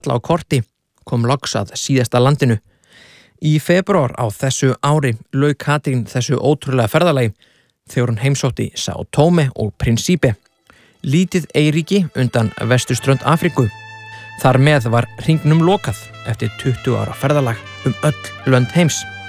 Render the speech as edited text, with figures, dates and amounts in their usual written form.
á korti kom loks að síðasta landinu. Í febrúar á þessu ári lauk Katrín þessu ótrúlega ferðalagi þegar hún heimsótti São Tomé og Príncipe, lítið eyríki undan vesturströnd Afríku. Þar með var hringnum lokað eftir 20 ára ferðalag öll lönd heims.